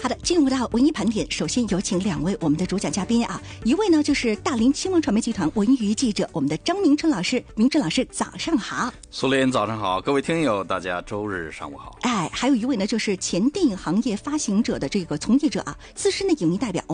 好的，进入到文艺盘点，首先有请两位我们的主讲嘉宾啊，一位呢就是大林新闻传媒集团文娱记者我们的张明春老师，明春老师早上好。 苏联早上好，各位听友大家周日上午好。 还有一位呢就是前电影行业发行者的这个从业者啊，资深的影迷代表。